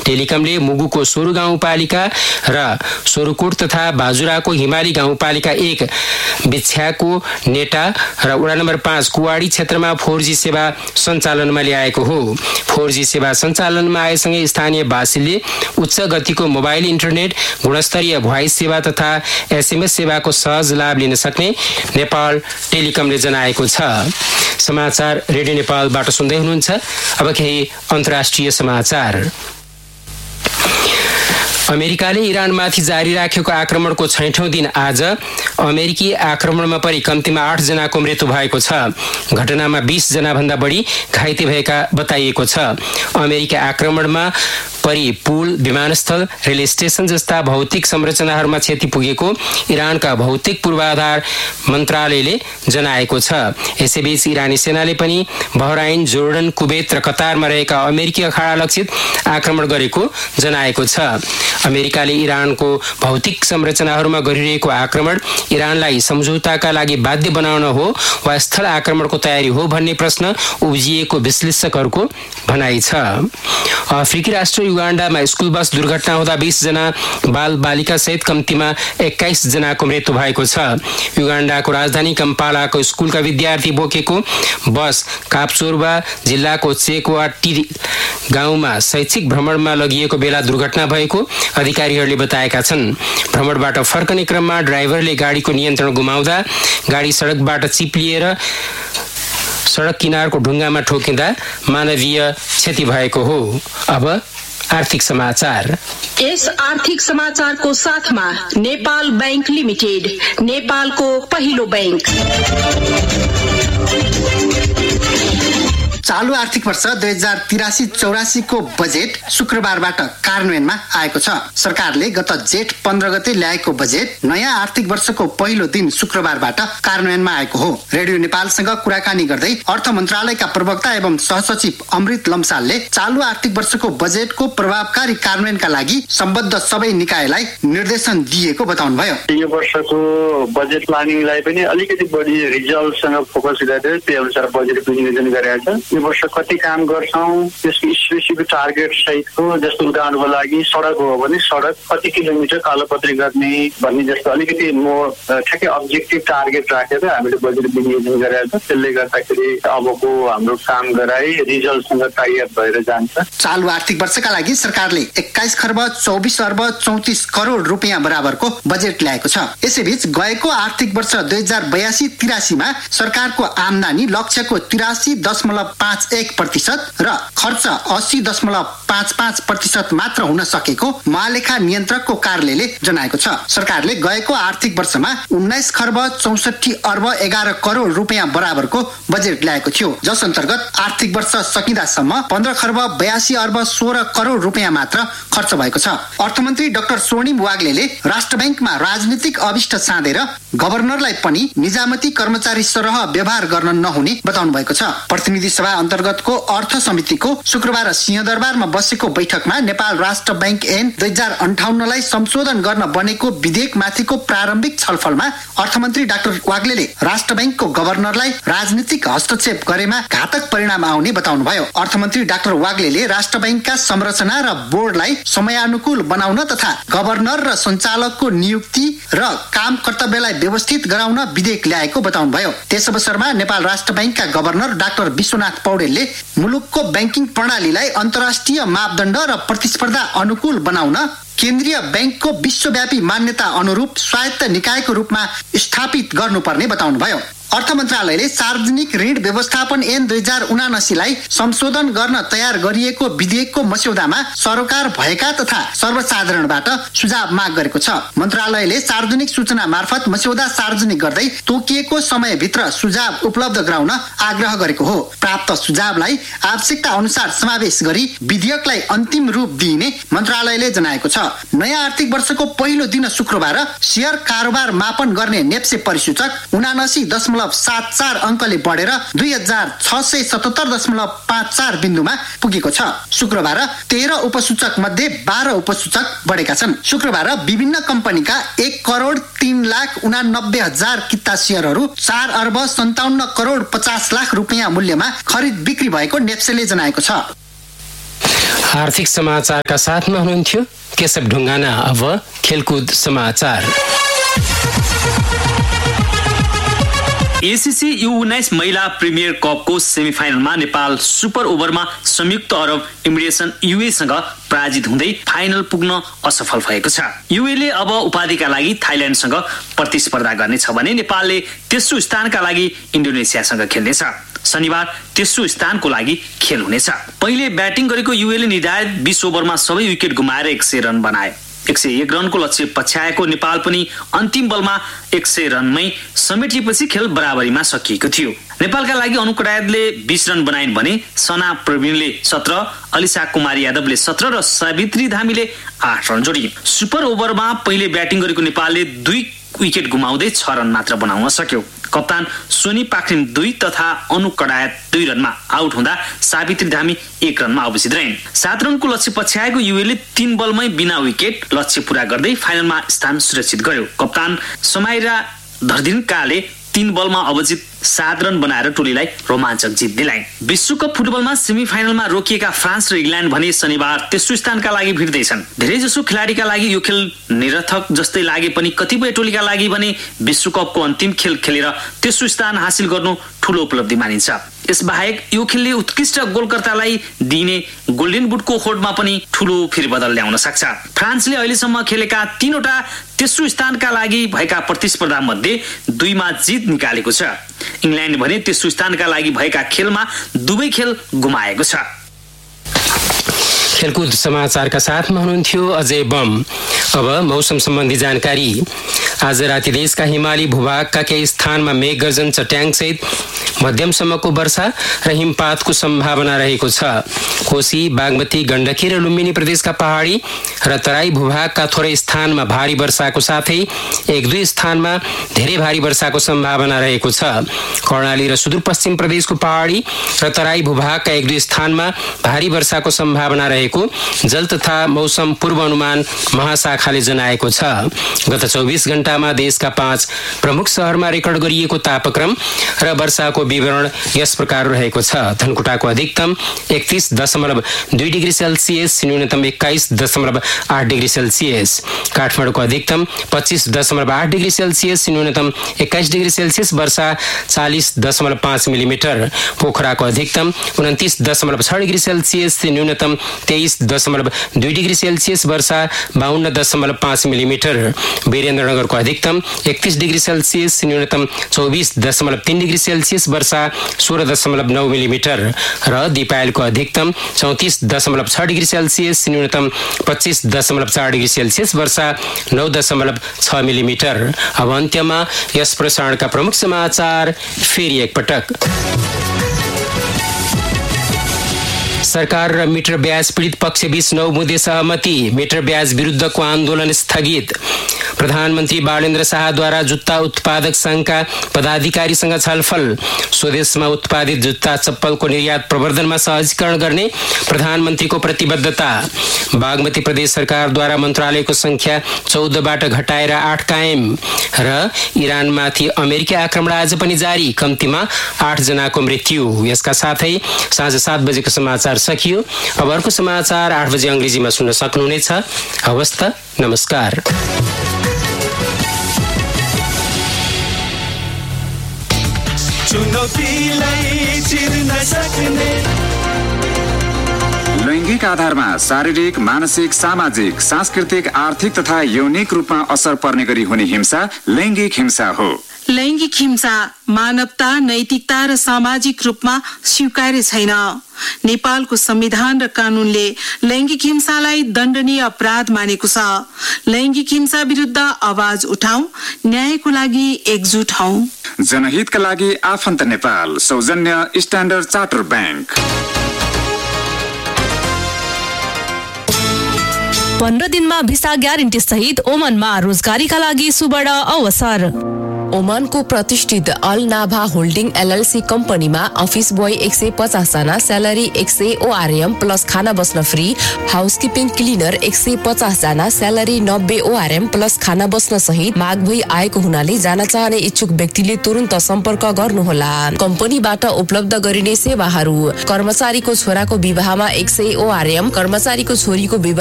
टेलिकमले मुगुको सोरु गाउँपालिका र सोरुकोट तथा बाजुराको हिमाली गाउँपालिका 1 बिछ्याको नेटा र वडा नम्बर 5 कुवाडी क्षेत्रमा 4G सेवा सञ्चालनमा ल्याएको हो। 4G सेवा सञ्चालनमा आएसँगै स्थानीयवासीले उच्च गतिको मोबाइल इन्टरनेट, गुणस्तरीय भोइस सेवा तथा SMS सेवाको सहज लाभ लिन सक्ने नेपाल टेलिकमले जनाएको छ। समाचार रेडियो नेपालबाट सुन्दै हुनुहुन्छ। अब केही अन्तर्राष्ट्रिय समाचार। अमेरिकाले इरानमाथि जारी राखेको आक्रमणको 6औं दिन आज अमेरिकी आक्रमणमा परि कम्तीमा 8 जनाको मृत्यु भएको छ। घटनामा 20 जनाभन्दा बढी घाइते भएका बताइएको छ। अमेरिकी आक्रमणमा परि पुल, विमानस्थल, रेल स्टेशन जस्ता भौतिक संरचनाहरूमा क्षति पुगेको इरानका भौतिक पूर्वाधार मन्त्रालयले जनाएको छ। यसैबीच इरानी सेनाले पनि बहराइन, जोर्डन, कुवेत र कतारमा रहेका अमेरिकी अखाडा लक्षित आक्रमण गरेको जनाएको छ। अमेरिकाले इरानको भौतिक संरचनाहरूमा गरिरहेको आक्रमण इरानलाई सम्झौताका लागि बाध्य बनाउन हो वा स्थल आक्रमणको तयारी हो भन्ने प्रश्न उब्जिएको विश्लेषकहरूको भनाइ छ। अफ्रिकी राष्ट्र युगाण्डामा स्कुल बस दुर्घटना हुँदा 20 जना बाल-बालिका सहित कम्तीमा 21 जनाको मृत्यु भएको छ। युगाण्डाको राजधानी कम्पालाको स्कुलका विद्यार्थी बोकेको बस काप्चोर्बा जिल्लाको चेकवाटी गाउँमा शैक्षिक भ्रमणमा लगिएको बेला दुर्घटना भएको अधिकारीहरूले बताएका छन्। भ्रमणबाट फर्कने क्रममा ड्राइभरले गाडीको नियन्त्रण गुमाउँदा गाडी सडकबाट चिप्लिएर सडक किनारको ढुङ्गामा ठोकिँदा मानवीय क्षति भएको हो। अब आर्थिक समाचार। यस आर्थिक समाचारको साथमा नेपाल बैंक लिमिटेड, नेपालको पहिलो बैंक। चालू आर्थिक वर्ष 2083-84 को बजेट शुक्रबारबाट कार्यान्वयनमा आएको छ। सरकारले गत जेठ 15 गते ल्याएको बजेट नयाँ आर्थिक वर्षको पहिलो दिन शुक्रबारबाट कार्यान्वयनमा आएको हो। रेडियो नेपालसँग कुराकानी गर्दै अर्थ मन्त्रालयका प्रवक्ता एवं सहसचिव अमृत लम्सालले चालू आर्थिक वर्षको बजेटको प्रभावकारी कार्यान्वयनका लागि सम्बद्ध सबै निकायलाई निर्देशन दिएको बताउनुभयो। यो वर्षको बजेट प्लानिङलाई पनि अलिकति बढी रिजल्टसँग फोकस गरेर त्यही अनुसार बजेट विनियोजन गरेका छ। यो वर्ष कति काम गर्छौं त्यसको स्पेसिफिक टार्गेट सहितको, जस्तो उदाहरणको लागि सडक हो भने सडक कति किलोमिटर कालोपत्री गर्ने भन्ने जस्तो अलिकति ठ्याक्कै अब्जेक्टिभ टार्गेट राखेर हामीले बजेट विनियोजन गरेका छौँ। त्यसले गर्दाखेरि अबको हाम्रो काम गराइ रिजल्टसँग टाइअप भएर जान्छ। चालू आर्थिक वर्षका लागि सरकारले 21 खर्ब 24 अर्ब 34 करोड रुपियाँ बराबरको बजेट ल्याएको छ। यसैबीच गएको आर्थिक वर्ष 2082-83 मा सरकारको आम्दानी लक्ष्यको 83.51% र खर्च 80.55% मात्र हुन सकेको महालेखा नियन्त्रकको कार्यालयले जनाएको छ। सरकारले गएको आर्थिक वर्षमा 19 खर्ब 64 अर्ब 11 करोड रुपियाँ बराबरको बजेट ल्याएको थियो, जस अन्तर्गत आर्थिक वर्ष सकिँदासम्म 15 खर्ब 82 अर्ब 16 करोड रुपियाँ मात्र खर्च भएको छ। अर्थमन्त्री डाक्टर स्वर्णिम वाग्लेले राष्ट्र बैंकमा राजनीतिक अभिष्ट साँधेर गभर्नरलाई पनि निजामती कर्मचारी सरह व्यवहार गर्न नहुने बताउनु भएको छ। प्रतिनिधि सभा अन्तर्गतको अर्थ समितिको शुक्रबार सिंहदरबारमा बसेको बैठकमा नेपाल राष्ट्र बैंक ऐन 2058 लाई संशोधन गर्न बनेको विधेयकमाथिको प्रारम्भिक छलफलमा अर्थमन्त्री डाक्टर वाग्लेले राष्ट्र बैंकको गभर्नरलाई राजनीतिक हस्तक्षेप गरेमा घातक परिणाम आउने बताउनुभयो। अर्थमन्त्री डाक्टर वाग्लेले राष्ट्र बैंकका संरचना र बोर्डलाई समयानुकूल बनाउन तथा गभर्नर र सञ्चालकको नियुक्ति र काम कर्तव्यलाई व्यवस्थित गराउन विधेयक ल्याएको बताउनुभयो। त्यस अवसरमा नेपाल राष्ट्र बैंकका गभर्नर डाक्टर विश्वनाथ पौडेलले मुलुकको बैंकिङ प्रणालीलाई अन्तर्राष्ट्रिय मापदण्ड र प्रतिस्पर्धा अनुकूल बनाउन केन्द्रीय बैंकको विश्वव्यापी मान्यता अनुरूप स्वायत्त निकायको रूपमा स्थापित गर्नुपर्ने बताउनुभयो। अर्थ मन्त्रालयले सार्वजनिक ऋण व्यवस्थापन ऐन 2079 लाई संशोधन गर्न तयार गरिएको विधेयकको मस्यौदामा सरोकार भएका तथा सर्वसाधारणबाट सुझाव माग गरेको छ। मन्त्रालयले सार्वजनिक सूचना मार्फत मस्यौदा सार्वजनिक गर्दै तोकिएको समयभित्र सुझाव उपलब्ध गराउन आग्रह गरेको हो। प्राप्त सुझावलाई आवश्यकता अनुसार समावेश गरी विधेयकलाई अन्तिम रूप दिइने मन्त्रालयले जनाएको छ। नयाँ आर्थिक वर्षको पहिलो दिन शुक्रबार शेयर कारोबार मापन गर्ने नेप्से परिसूचक 79.74 अङ्कले बढेर 2677.54 बिन्दुमा पुगेको छ। शुक्रबार 13 उपसूचक मध्ये 12 उपसूचक बढेका छन्। शुक्रबार विभिन्न कम्पनीका 1,03,89,000 किता शेयरहरू 4 अर्ब 57 करोड 50 लाख रुपियाँ मूल्यमा खरिद बिक्री भएको नेप्सेले जनाएको छ। आर्थिक समाचारका साथमा हुनुहुन्थ्यो केशव ढुङ्गाना। अब खेलकुद समाचार। एसीसी U19 महिला प्रिमियर कपको सेमिफाइनलमा नेपाल सुपर ओभरमा संयुक्त अरब इमिरेसन UAE-सँग पराजित हुँदै फाइनल पुग्न असफल भएको छ। UAE-ले अब उपाधिका लागि थाइल्याण्डसँग प्रतिस्पर्धा गर्नेछ भने नेपालले तेस्रो स्थानका लागि इन्डोनेसियासँग खेल्नेछ। शनिबार तेस्रो स्थानको लागि खेल हुनेछ। पहिले ब्याटिङ गरेको UAE-ले निर्धारित 20 ओभरमा सबै विकेट गुमाएर 100 रन बनाए। 101 रनको लक्ष्य पछ्याएको नेपाल पनि अन्तिम बलमा 100 रनमै समेटिएपछि खेल बराबरीमा सकिएको थियो। नेपालका लागि अनु कडायतले 20 रन बनाइन् भने सना प्रवीणले 17, अलिसा कुमारी यादवले 17 र सावित्री धामीले 8 रन जोडिए। सुपर ओभरमा पहिले ब्याटिङ गरेको नेपालले 2 विकेट गुमाउँदै 6 रन मात्र बनाउन सक्यो। कप्तान सोनी पाखरिन 2 तथा अनु कडायत 2 रनमा आउट हुँदा सावित्री धामी 1 रनमा अवसित रहिन्। 7 रनको लक्ष्य पछ्याएको UAE-ले 3 बलमै बिना विकेट लक्ष्य पूरा गर्दै फाइनलमा स्थान सुरक्षित गर्यो। कप्तान समाइरा धर्दिनकाले 3 बलमा अवजित 7 रन बनाएर टोलीलाई रोमाञ्चक जित दिलाए। विश्वकप फुटबलमा सेमिफाइनलमा रोकिएका फ्रान्स र इङ्ल्यान्ड भने शनिबार तेस्रो स्थानका लागि भिड्दैछन्। धेरैजसो खेलाडीका लागि यो खेल निरर्थक जस्तै लागे पनि कतिपय टोलीका लागि भने विश्वकपको अन्तिम खेल खेलेर तेस्रो स्थान हासिल गर्नु ठूलो उपलब्धि मानिन्छ। यसबाहेक यो खेलले उत्कृष्ट गोलकर्तालाई दिइने गोल्डन बुटको होडमा पनि ठूलो फेरबदल ल्याउन सक्छ। फ्रान्सले अहिलेसम्म खेलेका 3वटा तेस्रो स्थानका लागि भएका प्रतिस्पर्धा मध्ये 2 मा जित निकालेको छ। इङ्ल्यान्ड भने तेस्रो स्थानका लागि भएका खेलमा 2 खेल गुमाएको छ। खेलकुद समाचारका साथमा हुनुहुन्थ्यो अजय बम। अब मौसम सम्बन्धी जानकारी। आज राति देशका हिमाली भूभागका केही स्थानमा मेघगर्जन चट्याङसहित मध्यमसम्मको वर्षा र हिमपातको सम्भावना रहेको छ। कोशी, बागमती, गण्डकी र लुम्बिनी प्रदेशका पहाडी र तराई भूभागका थोरै स्थानमा भारी वर्षाको साथै 1-2 स्थानमा धेरै भारी वर्षाको सम्भावना रहेको छ। कर्णाली र सुदूरपश्चिम प्रदेशको पहाडी र तराई भूभागका 1-2 स्थानमा भारी वर्षाको सम्भावना रहेको जल तथा मौसम पूर्वानुमान महाशाखाले जनाएको छ। गत 24 घण्टामा देशका 5 प्रमुख शहरमा रेकर्ड गरिएको तापक्रम र वर्षाको विवरण यस प्रकार रहेको छ। धनकुटाको अधिकतम 31.2 डिग्री सेल्सियस, न्यूनतम 21.8 डिग्री सेल्सियस। काठमाडौँको अधिकतम 25.8 डिग्री सेल्सियस, न्यूनतम 21 डिग्री सेल्सियस, वर्षा 40.5 मिलिमिटर। पोखराको अधिकतम 29.6 डिग्री सेल्सियस, न्यूनतम 23.2 डिग्री सेल्सियस, वर्षा 52.5 मिलिमिटर। वीरेन्द्रनगरको अधिकतम 31 डिग्री सेल्सियस, न्यूनतम 24.3 डिग्री सेल्सियस, वर्षा 16.9 मिलिमिटर। र दिपायलको अधिकतम 34.6 डिग्री सेल्सियस, न्यूनतम 25.4 डिग्री सेल्सियस, वर्षा 9.6 मिलिमिटर। अब अन्त्यमा यस प्रसारणका प्रमुख समाचार फेरि एकपटक। सरकार र मिटर ब्याज पीडित पक्षबीच 9 बुँदे सहमति। मिटर ब्याज विरुद्धको आन्दोलन स्थगित। प्रधानमन्त्री बालेन्द्र शाहद्वारा जुत्ता उत्पादक संघका पदाधिकारीसँग छलफल। स्वदेशमा उत्पादित जुत्ता चप्पलको निर्यात प्रवर्धनमा सहजीकरण गर्ने प्रधानमन्त्रीको प्रतिबद्धता। बागमती प्रदेश सरकारद्वारा मन्त्रालयको संख्या 14बाट घटाएर 8 कायम। र इरानमाथि अमेरिकी आक्रमण आज पनि जारी, कम्तीमा 8 जनाको मृत्यु। यसका साथै साँझ 7 बजेको समाचार सकियो। अब अर्को समाचार 8 बजे अंग्रेजीमा सुन्न सक्नुहुनेछ। हवस् त, नमस्कार। लैङ्गिक आधारमा शारीरिक, मानसिक, सामाजिक, सांस्कृतिक, आर्थिक तथा यौनिक रूपमा असर पर्ने गरी हुने हिंसा लैङ्गिक हिंसा हो। लैङ्गिक हिंसा मानवता, नैतिकता र सामाजिक रूपमा स्वीकार्य छैन। नेपालको संविधान र कानूनले लैङ्गिक हिंसालाई दण्डनीय अपराध मानेको छ। लैङ्गिक हिंसा विरुद्ध आवाज उठाऊ, न्यायको लागि एकजुट हौ। जनहितका लागि आफन्त नेपाल, सौजन्य स्ट्यान्डर्ड चार्टर बैंक। 15 दिनमा भिसा ग्यारेन्टी सहित ओमनमा रोजगारीका लागि सुवर्ण अवसर। ओमानको प्रतिष्ठित अल नाभा होल्डिङ एलएलसी कम्पनीमा अफिस बोय 150 जना, स्यालेरी 100 ओआरएम प्लस खाना बस्न फ्री, हाउसकिपिङ क्लिनर 150 जना, स्यालेरी 90 ओआरएम प्लस खाना बस्न सहित माग भई आएको हुनाले जान चाहने इच्छुक व्यक्तिले तुरुन्त सम्पर्क गर्नुहोला। कम्पनीबाट उपलब्ध गरिने सेवाहरू: कर्मचारीको छोराको विवाहमा 100 ओआरएम, कर्मचारीको छोरीको विवाह